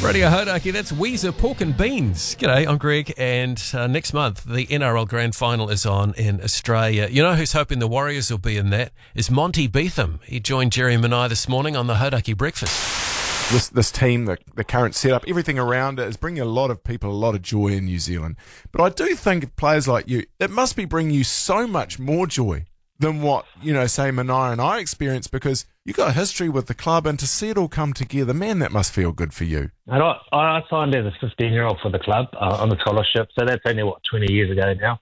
Radio Hodaki, that's Weezer Pork and Beans. G'day, I'm Greg, and next month the NRL Grand Final is on in Australia. You know who's hoping the Warriors will be in that? Is Monty Betham. He joined Jerry and I this morning on the Hodaki Breakfast. This team, the current setup, everything around it is bringing a lot of people a lot of joy in New Zealand. But I do think players like you, it must be bringing you so much more joy than what, say Manaia and I experienced, because you got a history with the club, and to see it all come together, man, that must feel good for you. And I signed as a 15-year-old for the club on the scholarship, so that's only, 20 years ago now.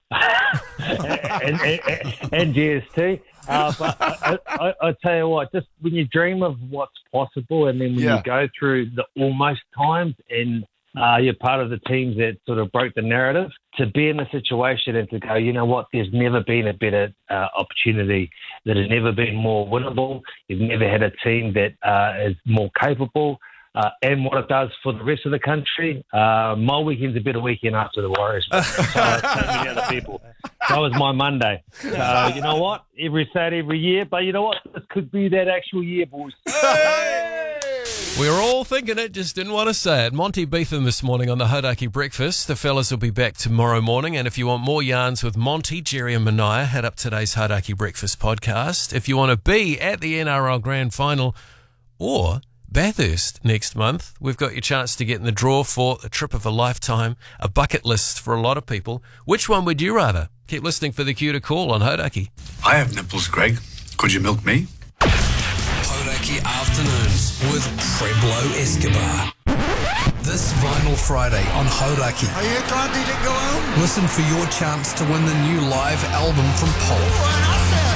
and GST. But I tell you what, just when you dream of what's possible, and then when you go through the almost times, and you're part of the teams that sort of broke the narrative, to be in the situation and to go, you know what, there's never been a better opportunity, that has never been more winnable. You've never had a team that is more capable, and what it does for the rest of the country. My weekend's a better weekend after the Warriors. So many other people. So was my Monday. So you know what? Every Saturday, every year. But you know what? This could be that actual year, boys. We were all thinking it, just didn't want to say it. Monty Betham this morning on the Hodaki Breakfast. The fellas will be back tomorrow morning, and if you want more yarns with Monty, Jerry and Manaia, head up today's Hodaki Breakfast podcast. If you want to be at the NRL Grand Final or Bathurst next month, we've got your chance to get in the draw for a trip of a lifetime, a bucket list for a lot of people. Which one would you rather? Keep listening for the cue to call on Hodaki. I have nipples, Greg. Could you milk me? Hodaki Afternoons with Preblo Escobar. This Vinyl Friday on Hodaki. Are you trying to get go home? Listen for your chance to win the new live album from Pulp.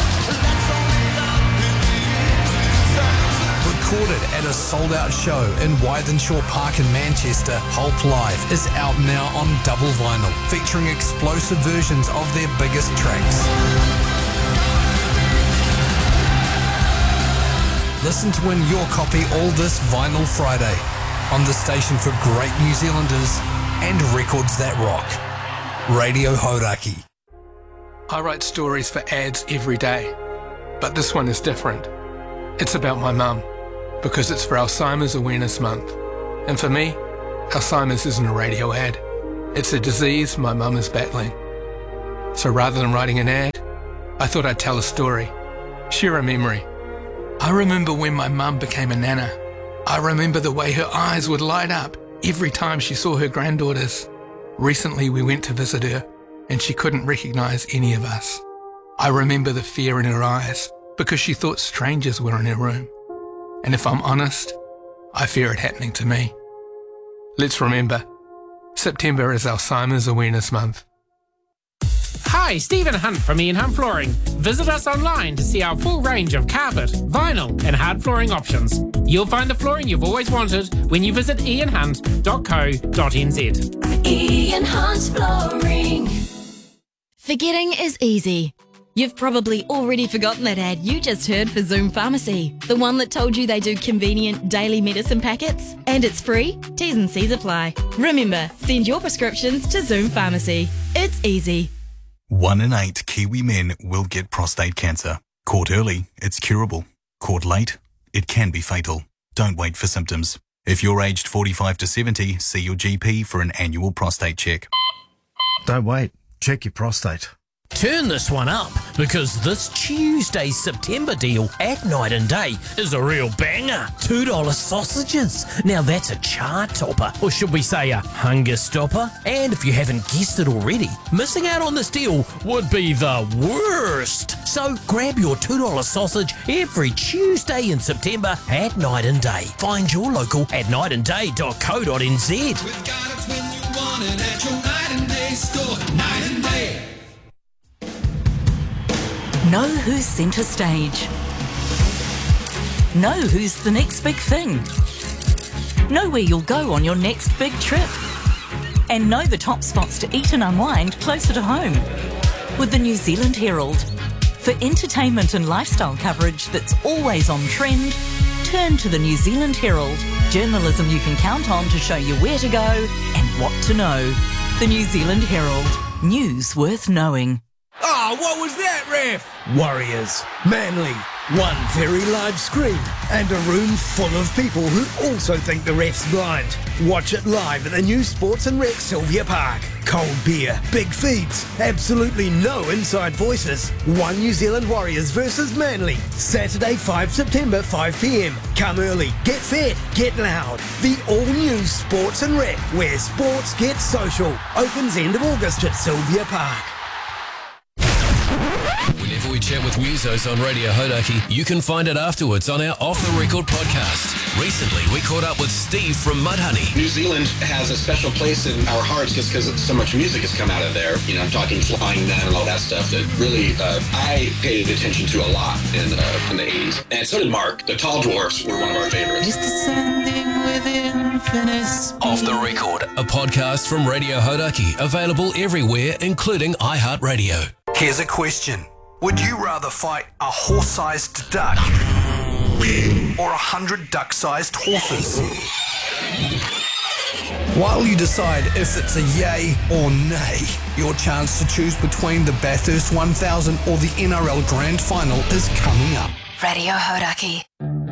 Recorded at a sold-out show in Wythenshawe Park in Manchester, Pulp Live is out now on double vinyl, featuring explosive versions of their biggest tracks. Listen to win your copy all this Vinyl Friday on the station for great New Zealanders and records that rock. Radio Hodaki. I write stories for ads every day, but this one is different. It's about my mum, because it's for Alzheimer's Awareness Month. And for me, Alzheimer's isn't a radio ad. It's a disease my mum is battling. So rather than writing an ad, I thought I'd tell a story, share a memory. I remember when my mum became a nana. I remember the way her eyes would light up every time she saw her granddaughters. Recently we went to visit her, and she couldn't recognise any of us. I remember the fear in her eyes, because she thought strangers were in her room. And if I'm honest, I fear it happening to me. Let's remember, September is Alzheimer's Awareness Month. Hi, Stephen Hunt from Ian Hunt Flooring. Visit us online to see our full range of carpet, vinyl and hard flooring options. You'll find the flooring you've always wanted when you visit ianhunt.co.nz. Ian Hunt Flooring. Forgetting is easy. You've probably already forgotten that ad you just heard for Zoom Pharmacy, the one that told you they do convenient daily medicine packets. And it's free. T's and C's apply. Remember, send your prescriptions to Zoom Pharmacy. It's easy. 1 in 8 Kiwi men will get prostate cancer. Caught early, it's curable. Caught late, it can be fatal. Don't wait for symptoms. If you're aged 45 to 70, see your GP for an annual prostate check. Don't wait. Check your prostate. Turn this one up, because this Tuesday's September deal at Night and Day is a real banger. $2 sausages. Now that's a chart topper, or should we say a hunger stopper? And if you haven't guessed it already, missing out on this deal would be the worst. So grab your $2 sausage every Tuesday in September at Night and Day. Find your local at nightandday.co.nz. We've got it when you want it at your Night and Day store. Night and Day. Know who's centre stage. Know who's the next big thing. Know where you'll go on your next big trip. And know the top spots to eat and unwind closer to home. With the New Zealand Herald. For entertainment and lifestyle coverage that's always on trend, turn to the New Zealand Herald. Journalism you can count on to show you where to go and what to know. The New Zealand Herald. News worth knowing. Oh, Oh, what was that, ref? Warriors, Manly, one very large screen and a room full of people who also think the ref's blind. Watch it live at the new Sports and Rec Sylvia Park. Cold beer, big feeds, absolutely no inside voices. One New Zealand Warriors versus Manly. Saturday 5 September 5 p.m. Come early, get fit, get loud. The all-new Sports and Rec, where sports get social. Opens end of August at Sylvia Park. Whenever we chat with musos on Radio Hodaki, you can find it afterwards on our Off The Record podcast. Recently, we caught up with Steve from Mudhoney. New Zealand has a special place in our hearts just because so much music has come out of there. You know, I'm talking Flying Nun and all that stuff that really I paid attention to a lot in the 80s. And so did Mark. The Tall Dwarfs were one of our favorites. Off The Record, a podcast from Radio Hodaki, available everywhere, including iHeartRadio. Here's a question. Would you rather fight a horse-sized duck or 100 duck-sized horses? While you decide if it's a yay or nay, your chance to choose between the Bathurst 1000 or the NRL Grand Final is coming up. Radio Hodaki.